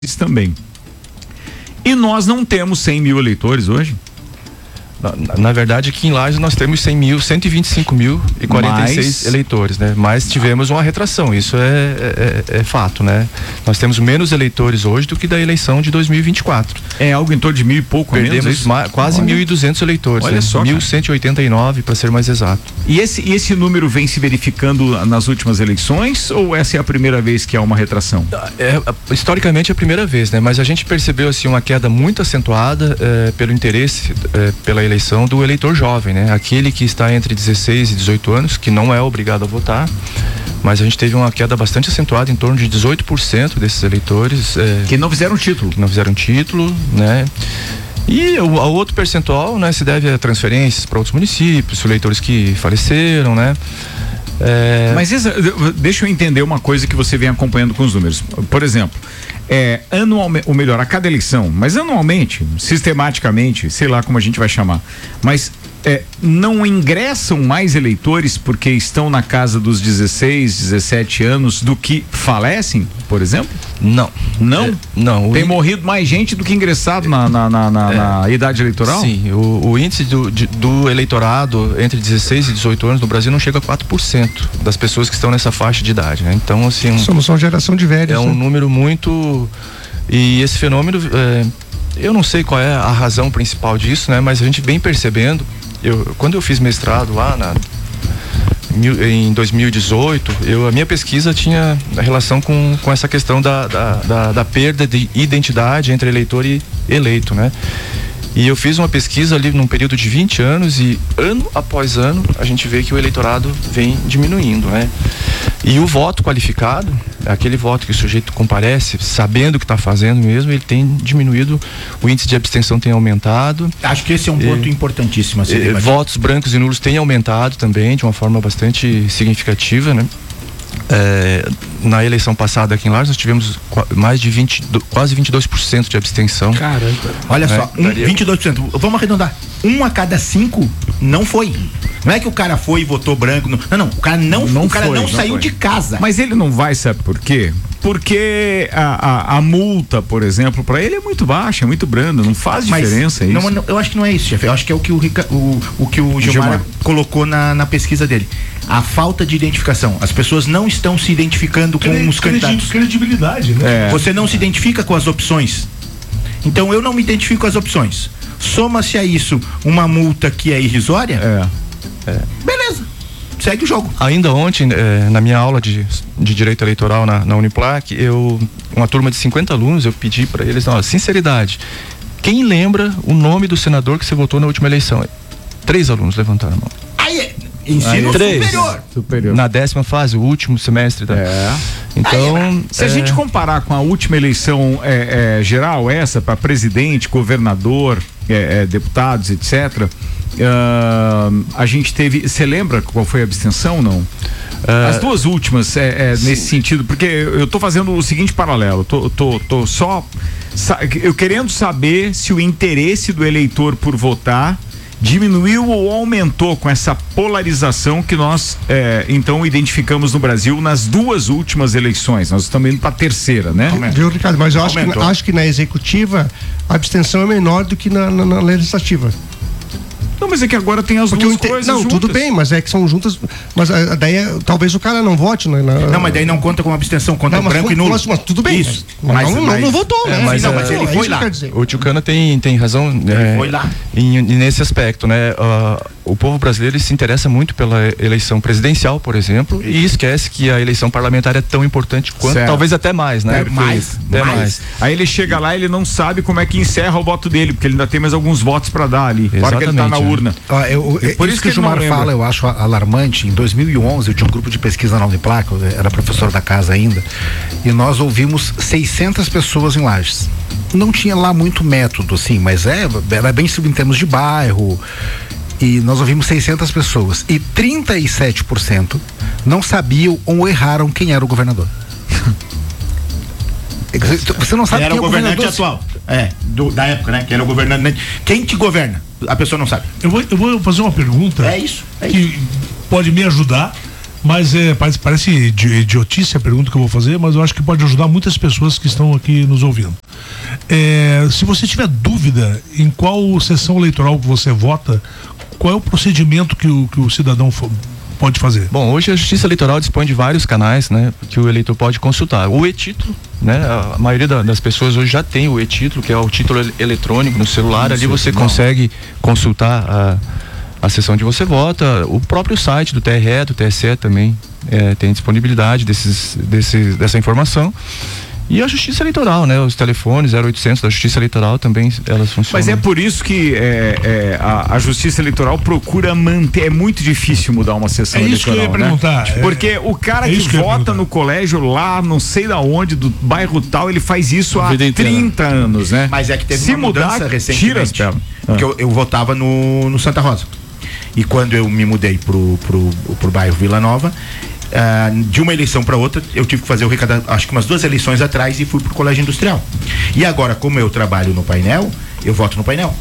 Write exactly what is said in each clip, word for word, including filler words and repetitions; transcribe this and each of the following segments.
também. E nós não temos cem mil eleitores hoje? Na, na verdade, aqui em Lages nós temos cem mil, cento e vinte e cinco mil e quarenta e seis mas... eleitores, né? Mas tivemos uma retração, isso é, é, é fato, né? Nós temos menos eleitores hoje do que da eleição de dois mil e vinte e quatro. É algo em torno de mil e pouco, perdemos menos, ma- quase olha, mil e duzentos eleitores. Olha né? só, mil cento e oitenta e nove para ser mais exato. E esse, e esse número vem se verificando nas últimas eleições ou essa é a primeira vez que há uma retração? É, historicamente é a primeira vez, né? Mas a gente percebeu assim uma queda muito acentuada é, pelo interesse é, pela eleição do eleitor jovem, né? Aquele que está entre dezesseis e dezoito anos, que não é obrigado a votar, mas a gente teve uma queda bastante acentuada, em torno de dezoito por cento desses eleitores é, que não fizeram título, que não fizeram título, né? E o a outro percentual, né, se deve a transferências para outros municípios, eleitores que faleceram, né? É... Mas essa, deixa eu entender uma coisa que você vem acompanhando com os números. Por exemplo, é, anualmente, ou melhor, a cada eleição, mas anualmente, sistematicamente, sei lá como a gente vai chamar, mas é, não ingressam mais eleitores porque estão na casa dos dezesseis, dezessete anos do que falecem, por exemplo? Não. Não? É, não. Tem in... morrido mais gente do que ingressado na, na, na, na, é, na idade eleitoral? Sim, o, o índice do, de, do eleitorado entre dezesseis e dezoito anos no Brasil não chega a quatro por cento das pessoas que estão nessa faixa de idade, né? Então, assim... Somos uma geração de velhos. É um né? número muito... E esse fenômeno, é, eu não sei qual é a razão principal disso, né? Mas a gente vem percebendo. Eu, quando eu fiz mestrado lá na, em dois mil e dezoito, eu, a minha pesquisa tinha relação com, com essa questão da, da, da, da perda de identidade entre eleitor e eleito, né? E eu fiz uma pesquisa ali num período de vinte anos e ano após ano a gente vê que o eleitorado vem diminuindo, né? E o voto qualificado, aquele voto que o sujeito comparece sabendo o que está fazendo mesmo, ele tem diminuído, o índice de abstenção tem aumentado. Acho que esse é um ponto e, importantíssimo. Assim, e, votos brancos e nulos têm aumentado também de uma forma bastante significativa, né? É, na eleição passada aqui em Lages nós tivemos mais de vinte, quase vinte e dois por cento de abstenção. Caramba. Olha é, só, um, vinte e dois por cento. Vamos arredondar. Um a cada cinco não foi. Não é que o cara foi e votou branco. Não, não. não o cara não, não, o cara foi, não, não saiu foi. de casa. Mas ele não vai, sabe por quê? Porque a, a, a multa, por exemplo, para ele é muito baixa, é muito branda, não faz Mas diferença não, isso. Não, eu acho que não é isso, chefe. Eu acho que é o que o, o, o, que o Gilmar, Gilmar colocou na, na pesquisa dele. A falta de identificação. As pessoas não estão se identificando com Credi- os candidatos. Credibilidade, né? É. Você não se identifica com as opções. Então eu não me identifico com as opções. Soma-se a isso uma multa que é irrisória. É. É. Beleza. Segue o jogo. Ainda ontem, eh, na minha aula de, de direito eleitoral na, na Uniplac, eu, uma turma de cinquenta alunos, eu pedi para eles, ó, sinceridade, quem lembra o nome do senador que você votou na última eleição? Três alunos levantaram a mão. Aí, ensino Três. superior. superior. Na décima fase, o último semestre. Da... É. Então, Aí, se é... a gente comparar com a última eleição é, é, geral, essa para presidente, governador, é, é, deputados, etcétera, Uh, a gente teve, você lembra qual foi a abstenção, não? Uh, As duas últimas, é, é nesse sentido, porque eu tô fazendo o seguinte paralelo, tô, tô, tô só eu querendo saber se o interesse do eleitor por votar diminuiu ou aumentou com essa polarização que nós é, então identificamos no Brasil nas duas últimas eleições. Nós estamos indo para a terceira, né? Viu, Ricardo? Mas eu acho que, acho que na executiva a abstenção é menor do que na, na, na legislativa. Não, mas é que agora tem as Porque duas coisas Não, juntas. tudo bem, mas é que são juntas, mas daí é, talvez o cara não vote, né? Na, não, mas daí não conta como abstenção, conta não, branco mas, e nulo. Mas, mas tudo bem. Isso. Mas, mas, não, mas, não, não votou, é, né? Mas, não, mas ele é, foi lá. O tio Cana tem, tem razão. Ele é, foi lá. Em, nesse aspecto, né? Uh, o povo brasileiro ele se interessa muito pela eleição presidencial, por exemplo, Isso. e esquece que a eleição parlamentar é tão importante quanto, certo. talvez até mais, né? É mais, é mais. mais. Aí ele chega lá e ele não sabe como é que encerra o voto dele, porque ele ainda tem mais alguns votos para dar ali, na hora que ele tá na urna. Ah, eu, eu, por isso, isso que, que o Gilmar fala, eu acho alarmante. Em dois mil e onze eu tinha um grupo de pesquisa na Uniplac, eu era professor da casa ainda, e nós ouvimos seiscentas pessoas em Lages. Não tinha lá muito método, assim, mas é, era bem em termos de bairro. E nós ouvimos seiscentas pessoas e trinta e sete por cento não sabiam ou erraram quem era o governador. Você não sabe quem era é o governante governador atual. É, do, da época, né? Que era o governante. Quem te governa? A pessoa não sabe. Eu vou, eu vou fazer uma pergunta. É isso. É que isso. pode me ajudar Mas é, parece, parece idiotice a pergunta que eu vou fazer, mas eu acho que pode ajudar muitas pessoas que estão aqui nos ouvindo. É, se você tiver dúvida em qual sessão eleitoral que você vota, qual é o procedimento que o, que o cidadão pode fazer? Bom, hoje a Justiça Eleitoral dispõe de vários canais, né, que o eleitor pode consultar. O e-título, né, a maioria da, das pessoas hoje já tem o e-título, que é o título eletrônico no celular. Isso, ali você não. consegue consultar a, a sessão onde você vota. O próprio site do T R E, do T S E também é, tem disponibilidade desses, desses, dessa informação. E a Justiça Eleitoral, né? Os telefones zero oitocentos da Justiça Eleitoral também, elas funcionam. Mas é por isso que é, é, a, a Justiça Eleitoral procura manter, é muito difícil mudar uma sessão é eleitoral, isso que eu ia perguntar, né? é, Porque o cara é que, que vota no colégio lá, não sei da onde, do bairro tal, ele faz isso há trinta anos, né? Mas é que teve Se uma mudar, mudança recentemente. Tira as pernas. Porque eu, eu votava no, no Santa Rosa. E quando eu me mudei pro, pro, pro bairro Vila Nova, Uh, de uma eleição para outra, eu tive que fazer o recado, acho que umas duas eleições atrás, e fui pro colégio industrial. E agora, como eu trabalho no painel, eu voto no painel.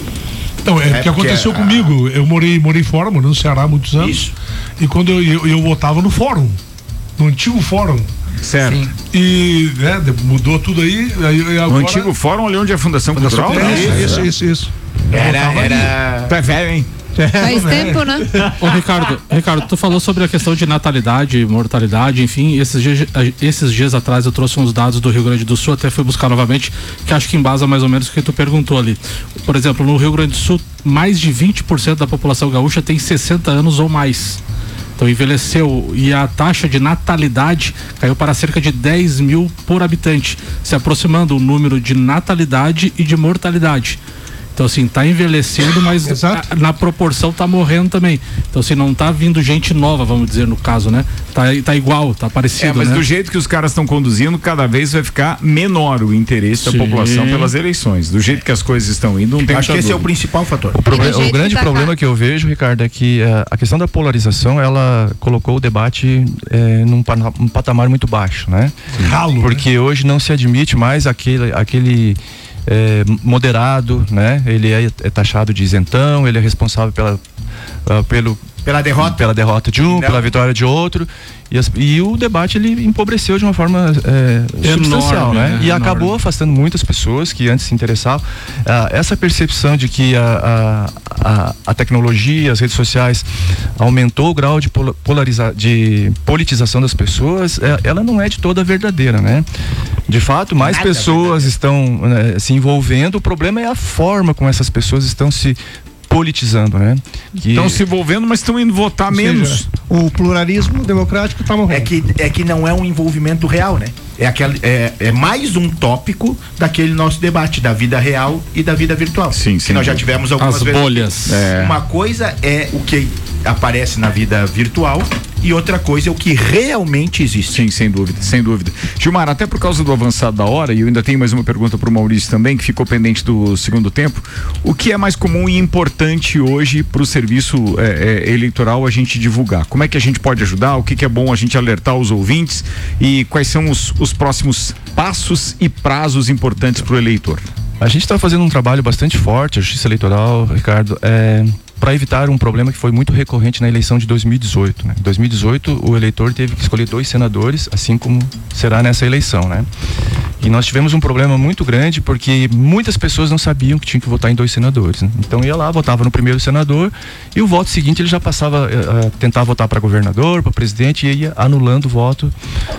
Então, é, é o que aconteceu a... comigo. Eu morei, morei fora, morei no Ceará há muitos anos. Isso. E quando eu, eu, eu votava no fórum, no antigo fórum. Certo. Sim. E né, mudou tudo aí. aí agora... No antigo fórum, ali onde é a Fundação, Fundação Cultural? É, isso, isso, isso, isso. Era, era... Tu é velho, hein? Faz tempo, né? Ô, Ricardo, Ricardo, tu falou sobre a questão de natalidade, mortalidade, enfim, esses dias, esses dias atrás eu trouxe uns dados do Rio Grande do Sul, até fui buscar novamente, que acho que embasa mais ou menos o que tu perguntou ali. Por exemplo, no Rio Grande do Sul, mais de vinte por cento da população gaúcha tem sessenta anos ou mais. Então envelheceu, e a taxa de natalidade caiu para cerca de dez mil por habitante, se aproximando o número de natalidade e de mortalidade. Então, assim, tá envelhecendo, mas a, na proporção tá morrendo também. Então, assim, não tá vindo gente nova, vamos dizer, no caso, né? Tá, tá igual, tá parecido, É, mas né? do jeito que os caras estão conduzindo, cada vez vai ficar menor o interesse Sim. da população pelas eleições. Do jeito que as coisas estão indo, não tem Acho que esse dúvida. é o principal fator. O, proble- o grande tá problema cá. que eu vejo, Ricardo, é que uh, a questão da polarização, ela colocou o debate uh, num, num patamar muito baixo, né? Ralo, Porque né? hoje não se admite mais aquele... aquele É, moderado, né? Ele é, é taxado de isentão, ele é responsável pela, uh, pelo, pela derrota pela derrota de um, não. pela vitória de outro, e, as, e o debate ele empobreceu de uma forma é, enorme, substancial, né? né? E Enorme. acabou afastando muitas pessoas que antes se interessavam. Uh, essa percepção de que a, a, a, a tecnologia, as redes sociais aumentou o grau de, polariza, de politização das pessoas, é, ela não é de toda verdadeira, né? De fato, mais Nada pessoas verdade. estão né, se envolvendo. O problema é a forma como essas pessoas estão se politizando, né? Que... Estão se envolvendo, mas estão indo votar Ou menos. Seja, o pluralismo democrático está morrendo. É que, é que não é um envolvimento real, né? É, aquele, é, é mais um tópico daquele nosso debate da vida real e da vida virtual. Sim, sim. Que nós já tivemos algumas As vezes. bolhas. É. Uma coisa é o que aparece na vida virtual e outra coisa é o que realmente existe. Sim, sem dúvida, sem dúvida. Gilmar, até por causa do avançado da hora, e eu ainda tenho mais uma pergunta para o Maurício também, que ficou pendente do segundo tempo, o que é mais comum e importante hoje para o serviço é, é, eleitoral a gente divulgar? Como é que a gente pode ajudar? O que, que é bom a gente alertar os ouvintes? E quais são os, os próximos passos e prazos importantes para o eleitor? A gente está fazendo um trabalho bastante forte, a Justiça Eleitoral, Ricardo, é, para evitar um problema que foi muito recorrente na eleição de dois mil e dezoito. Né? Em dois mil e dezoito, o eleitor teve que escolher dois senadores, assim como será nessa eleição, né? E nós tivemos um problema muito grande porque muitas pessoas não sabiam que tinham que votar em dois senadores. Né? Então ia lá, votava no primeiro senador e o voto seguinte ele já passava a tentar votar para governador, para presidente e ia anulando o voto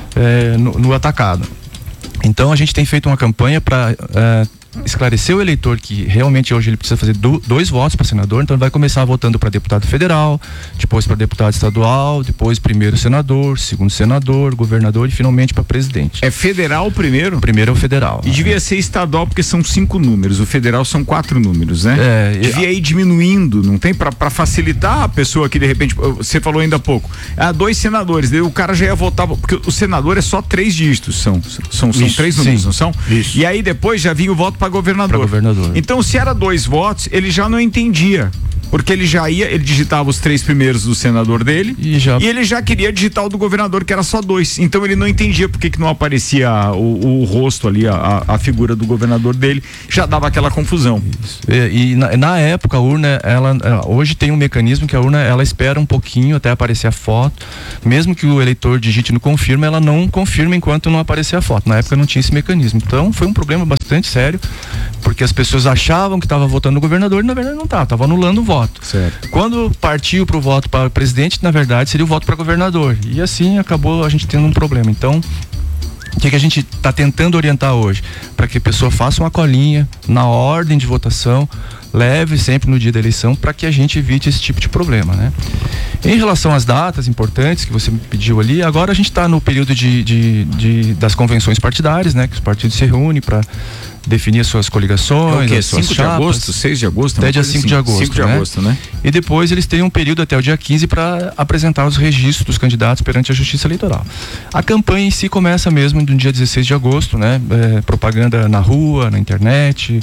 é, no, no atacado. Então a gente tem feito uma campanha para é, esclarecer o eleitor que realmente hoje ele precisa fazer do, dois votos para senador, então ele vai começar votando para deputado federal, depois para deputado estadual, depois primeiro senador, segundo senador, governador e finalmente para presidente. É federal primeiro? Primeiro é o federal. E devia ser estadual porque são cinco números, o federal são quatro números, né? É, devia ir diminuindo, não tem? Para facilitar a pessoa que de repente, você falou ainda há pouco, ah, dois senadores, daí o cara já ia votar, porque o senador é só três dígitos, são, são, são Isso, três números, sim. não são? Isso. E aí depois já vinha o voto para governador. Pra governador. Então, se era dois votos, ele já não entendia. Porque ele já ia, ele digitava os três primeiros do senador dele e, já... e ele já queria digitar o do governador, que era só dois. Então ele não entendia por que, que não aparecia o, o rosto ali, a, a figura do governador dele, já dava aquela confusão. Isso. E, e na, na época a urna, ela, hoje tem um mecanismo que a urna, ela espera um pouquinho até aparecer a foto, mesmo que o eleitor digite no confirma, ela não confirma enquanto não aparecer a foto. Na época não tinha esse mecanismo. Então foi um problema bastante sério, porque as pessoas achavam que estava votando no governador e na verdade não estava, estava anulando o voto. Certo. Quando partiu para o voto para o presidente, na verdade seria o voto para governador. E assim acabou a gente tendo um problema. Então, o que, que a gente está tentando orientar hoje? Para que a pessoa faça uma colinha na ordem de votação, leve sempre no dia da eleição, para que a gente evite esse tipo de problema, né? Em relação às datas importantes que você me pediu ali, agora a gente está no período de, de, de, das convenções partidárias, né? Que os partidos se reúnem para definir as suas coligações, é as suas cinco chapas. de agosto, seis de agosto? Até dia cinco de agosto, cinco de né? agosto, né? E depois eles têm um período até o dia quinze para apresentar os registros dos candidatos perante a Justiça Eleitoral. A campanha em si começa mesmo no dia dezesseis de agosto, né? É, propaganda na rua, na internet.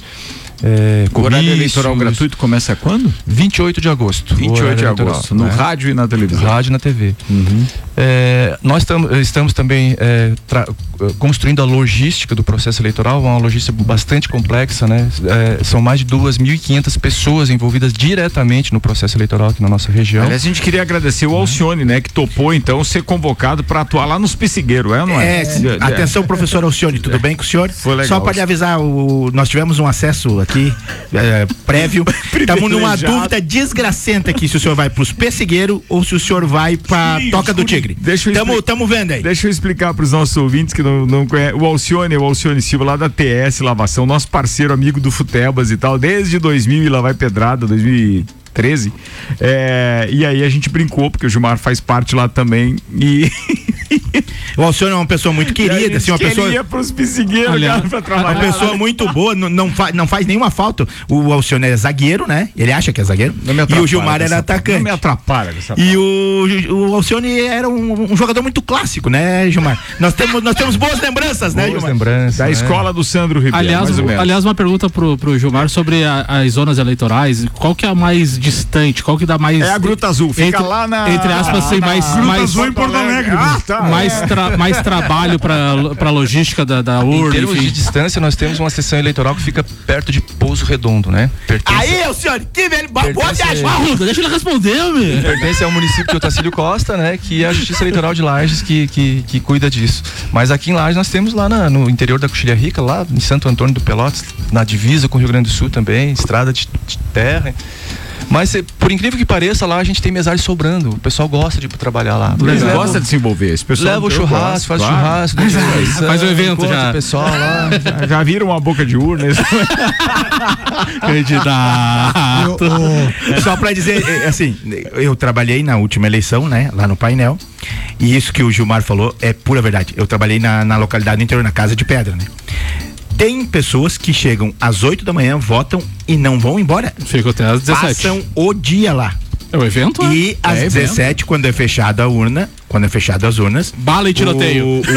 É, o horário eleitoral gratuito começa quando? vinte e oito de agosto. vinte e oito de agosto, no né? rádio e na televisão. Rádio e na T V. Uhum. É, nós tam, estamos também é, tra, construindo a logística do processo eleitoral, uma logística bastante complexa, né? É, são mais de duas mil e quinhentas pessoas envolvidas diretamente no processo eleitoral aqui na nossa região. Aliás, a gente queria agradecer o Alcione, né? Que topou então ser convocado para atuar lá nos Piscigueiros, é ou não é? É, é, atenção, professor Alcione, tudo bem com o senhor? Foi legal. Só para lhe avisar, o, nós tivemos um acesso aqui é, prévio. Estamos numa dúvida desgracenta aqui se o senhor vai para os Pessegueiros ou se o senhor vai para Toca do Tigre. Deixa eu tamo, tamo vendo aí. Deixa eu explicar para os nossos ouvintes que não, não conhecem. O Alcione, o Alcione Silva, lá da T S Lavação, nosso parceiro, amigo do Futebas e tal, desde dois mil e lá vai pedrada, dois mil e treze. É, e aí a gente brincou, porque o Gilmar faz parte lá também. E. O Alcione é uma pessoa muito querida, assim, uma pessoa. Queria pros Pisigueiros, cara, pra trabalhar. Uma pessoa muito boa, não, não, faz, não faz nenhuma falta. O Alcione é zagueiro, né? Ele acha que é zagueiro. E o Gilmar era atacante. Não me atrapalha com essa E o, o Alcione era um, um jogador muito clássico, né, Gilmar? Nós temos, nós temos boas lembranças, né, boas Gilmar? lembranças, da né? escola do Sandro Ribeiro. Aliás, aliás uma pergunta pro, pro Gilmar sobre a, as zonas eleitorais. Qual que é a mais distante? Qual que dá mais. É a Gruta Azul, fica entre, lá na. Entre aspas, sem mais. Gruta mais Azul em Porto Alegre. Ah, tá. Mais, tra, mais trabalho para logística da, da urna. Em termos enfim. de distância, nós temos uma sessão eleitoral que fica perto de Pouso Redondo, né? Pertence... Aí, Alcione, que velho. Boa viagem. Arruda, deixa ele responder, meu. Pertence ao município de Otacílio Costa, né? Que é a Justiça Eleitoral de Lages que, que, que cuida disso. Mas aqui em Lages nós temos lá na, no interior da Coxilha Rica, lá em Santo Antônio do Pelotas, na divisa com o Rio Grande do Sul também, estrada de, de terra. Mas, por incrível que pareça, lá a gente tem mesários sobrando. O pessoal gosta de trabalhar lá. Eles gostam de se envolver. Esse pessoal leva o churrasco, faz claro. churrasco. Ah, faz o evento já. O pessoal lá. Já, já viram uma boca de urna? Candidato. Só pra dizer, assim, eu trabalhei na última eleição, né? Lá no painel. E isso que o Gilmar falou é pura verdade. Eu trabalhei na, na localidade do interior, na Casa de Pedra, né? Tem pessoas que chegam às oito da manhã, votam e não vão embora. Ficam até às dezessete. Passam o dia lá. É o evento? E é? às é dezessete, evento. Quando é fechada a urna, quando é fechada as urnas. Bala e tiroteio. O, o...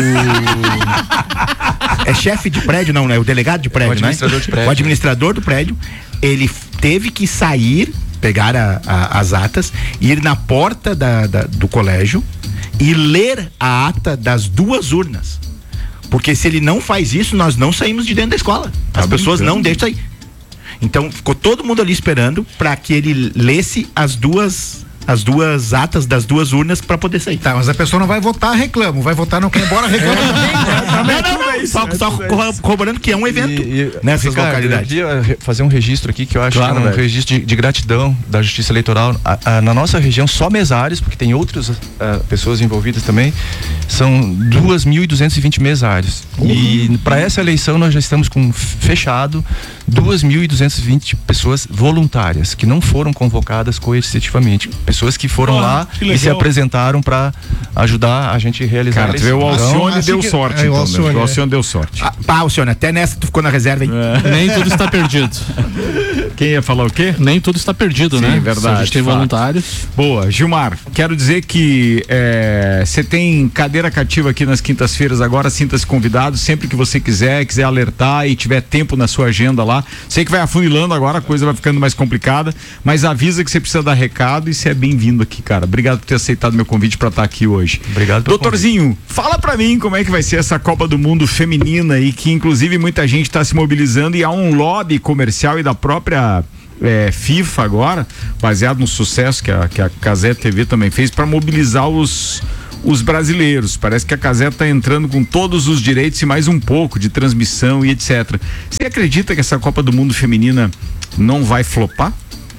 é chefe de prédio, não, né? O delegado de prédio, o administrador né? de prédio. O administrador do prédio, ele teve que sair, pegar a, a, as atas, ir na porta da, da, do colégio e ler a ata das duas urnas. Porque se ele não faz isso, nós não saímos de dentro da escola. As tá pessoas brincando. Não deixam sair. Então ficou todo mundo ali esperando para que ele lesse as duas as duas atas das duas urnas para poder sair. Tá, mas a pessoa não vai votar, reclama. Vai votar, não quer ir embora, reclama. É, não, não, não, só, só corroborando que é um evento e, e, nessas Ricardo, localidades. Eu queria fazer um registro aqui que eu acho claro, que é um velho. registro de, de gratidão da Justiça Eleitoral. A, a, na nossa região, só mesários, porque tem outras uh, pessoas envolvidas também, são duas mil duzentos e vinte mesários. Uhum. E para essa eleição nós já estamos com fechado duas mil duzentas e vinte pessoas voluntárias, que não foram convocadas coercitivamente. Pessoas que foram oh, lá que e se apresentaram para ajudar a gente a realizar Cara, a eleição. o Alcione então, deu que, sorte, é, então, o Alcione, né? O Alcione deu sorte. Ah, pá, Alcione, até nessa tu ficou na reserva, hein? É. Nem tudo está perdido. Quem ia falar o quê? Nem tudo está perdido, Sim, né? verdade. Se a gente tem fato. voluntários. Boa, Gilmar, quero dizer que você é, tem cadeira cativa aqui nas quintas-feiras agora, sinta-se convidado, sempre que você quiser, quiser alertar e tiver tempo na sua agenda lá. Sei que vai afunilando agora, a coisa vai ficando mais complicada, mas avisa que você precisa dar recado e você é bem-vindo aqui, cara. Obrigado por ter aceitado meu convite para estar aqui hoje. Obrigado pelo Doutorzinho, convite. Fala pra mim como é que vai ser essa Copa do Mundo feminina e que inclusive muita gente está se mobilizando e há um lobby comercial e da própria é, FIFA agora, baseado no sucesso que a, que a Cazé T V também fez para mobilizar os os brasileiros. Parece que a Cazé está entrando com todos os direitos e mais um pouco de transmissão e etcétera. Você acredita que essa Copa do Mundo feminina não vai flopar?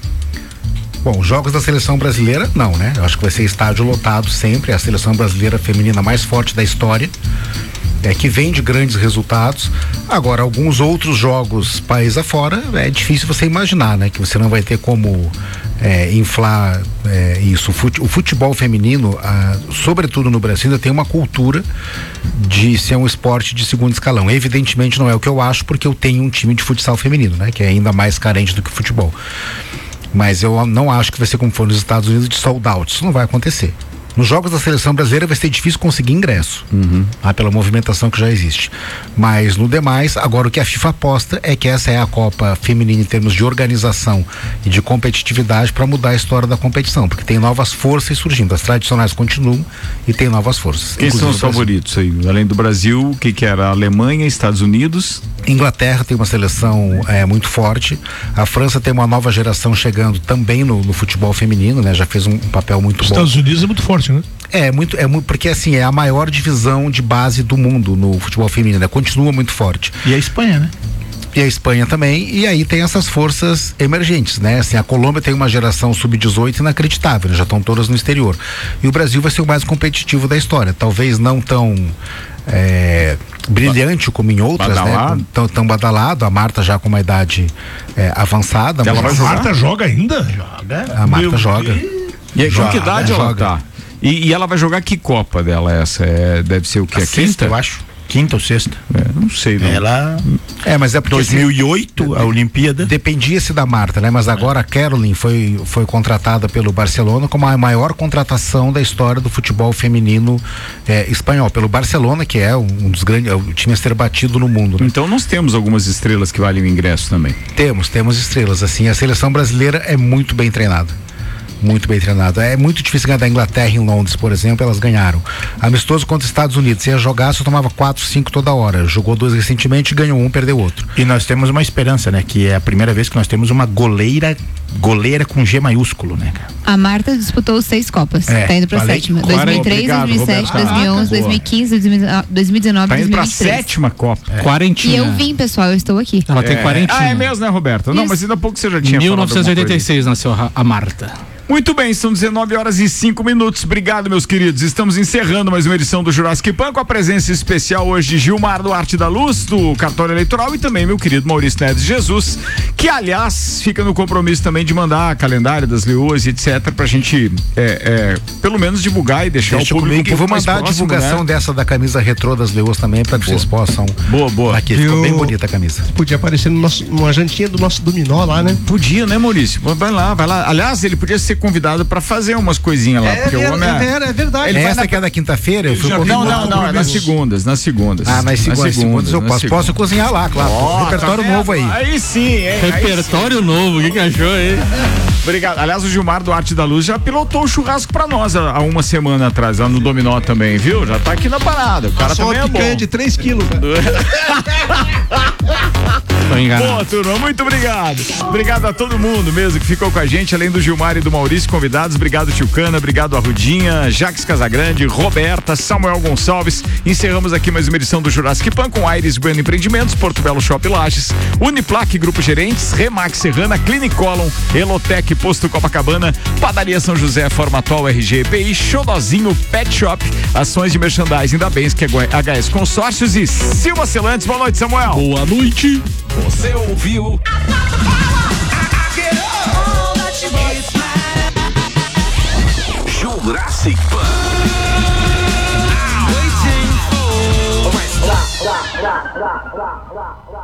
Bom, os jogos da seleção brasileira, não, né? Eu acho que vai ser estádio lotado sempre, é a seleção brasileira feminina mais forte da história, é que vem de grandes resultados. Agora, alguns outros jogos país afora, é difícil você imaginar, né? Que você não vai ter como é, inflar é, isso. O futebol feminino, ah, sobretudo no Brasil, ainda tem uma cultura de ser um esporte de segundo escalão. Evidentemente não é o que eu acho, porque eu tenho um time de futsal feminino, né? Que é ainda mais carente do que o futebol. Mas eu não acho que vai ser como foi nos Estados Unidos de sold out. Isso não vai acontecer. Nos jogos da seleção brasileira vai ser difícil conseguir ingresso, uhum. ah, pela movimentação que já existe. Mas no demais, agora o que a FIFA aposta é que essa é a Copa feminina em termos de organização e de competitividade para mudar a história da competição, porque tem novas forças surgindo. As tradicionais continuam e tem novas forças. Quem são os favoritos aí? Além do Brasil, o que que era? Alemanha, Estados Unidos? Inglaterra tem uma seleção é, muito forte. A França tem uma nova geração chegando também no, no futebol feminino, né? Já fez um, um papel muito bom. Estados Unidos é muito forte, né? É muito, é muito, porque assim, é a maior divisão de base do mundo no futebol feminino, né? Continua muito forte. E a Espanha, né? E a Espanha também, e aí tem essas forças emergentes, né? Assim, a Colômbia tem uma geração sub dezoito inacreditável, né? Já estão todas no exterior. E o Brasil vai ser o mais competitivo da história, talvez não tão é, brilhante como em outras, badalado. né? Tão, tão badalado, a Marta já com uma idade é, avançada. Ela mas vai jogar? A Marta joga ainda? Joga. A Marta Meu joga. Deus. E aí, com que idade ela joga. tá? E, e ela vai jogar que Copa dela essa? É, deve ser o que? A, a quinta, sexta, eu acho. Quinta ou sexta? É, não sei. Não. Ela. É, mas é porque dois mil e oito, assim, a Olimpíada. Dependia-se da Marta, né? Mas agora a Caroline foi, foi contratada pelo Barcelona como a maior contratação da história do futebol feminino é, espanhol. Pelo Barcelona, que é um dos grandes. O time a ser batido no mundo. Né? Então nós temos algumas estrelas que valem o ingresso também. Temos, temos estrelas. Assim, a seleção brasileira é muito bem treinada. Muito bem treinado. É muito difícil ganhar da Inglaterra em Londres, por exemplo, elas ganharam. Amistoso contra os Estados Unidos, se ia jogar, só tomava quatro, cinco toda hora. Jogou dois recentemente, ganhou um, perdeu outro. E nós temos uma esperança, né? Que é a primeira vez que nós temos uma goleira, goleira com G maiúsculo, né, cara? A Marta disputou seis Copas, é, tá indo pra falei, sétima. dois mil e três, obrigado, dois mil e sete, dois mil e onze, dois mil e quinze, dois mil e dezenove, tá dois mil e vinte e três. Tá indo pra sétima Copa. É. Quarentinha. E eu vim, pessoal, eu estou aqui. Ela é. tem quarentinha. Ah, é mesmo, né, Roberta? Não, mas ainda há pouco você já tinha mil novecentos e oitenta e seis nasceu a Marta. Muito bem, são dezenove horas e cinco minutos. Obrigado, meus queridos. Estamos encerrando mais uma edição do Jurassic Pan com a presença especial hoje de Gilmar Duarte da Luz, do Cartório Eleitoral, e também meu querido Maurício Neves Jesus, que aliás fica no compromisso também de mandar calendário das leoas e etcétera pra gente é, é, pelo menos divulgar e deixar Deixa o público comigo, um pouco mais próximo. Vou mandar a divulgação, né, dessa da camisa retrô das leoas também pra que boa. vocês possam. Boa, boa. Aqui, ficou Eu... bem bonita a camisa. Podia aparecer no nosso, numa jantinha do nosso dominó lá, né? Podia, né, Maurício? Vai lá, vai lá. Aliás, ele podia ser convidado pra fazer fazer umas coisinhas lá, é, porque é, o homem é, é, é verdade. Ele Essa na... que é da quinta-feira? Eu fui não, não, não, é nas segundas, nas segundas. Ah, nas segundas, nas segundas eu posso. Segundas. Posso cozinhar lá, claro. Oh, repertório tá novo aí. Aí sim, hein? Repertório aí sim. novo, o que que achou aí? Obrigado. Aliás, o Gilmar Duarte da Luz já pilotou o churrasco pra nós há, há uma semana atrás, lá no Dominó também, viu? Já tá aqui na parada. O cara também é bom. De três quilos. Boa, turma, muito obrigado. Obrigado a todo mundo mesmo que ficou com a gente, além do Gilmar e do Maurício, convidados. Obrigado, Tio Cana, obrigado a Rudinha, Jaques Casagrande, Roberta, Samuel Gonçalves. Encerramos aqui mais uma edição do Jurassic Pan com Aires Bueno Empreendimentos, Porto Belo Shop Lages, Uniplac Grupo Gerentes, Remax Serrana, Clinicolon, Elotec Posto Copacabana, Padaria São José, Formatual R G E P I, Xodozinho Pet Shop, ações de merchandising da Bens, que é H S Consórcios e Silva Celantes. Boa noite, Samuel. Boa noite. Você ouviu Jurassic Pan.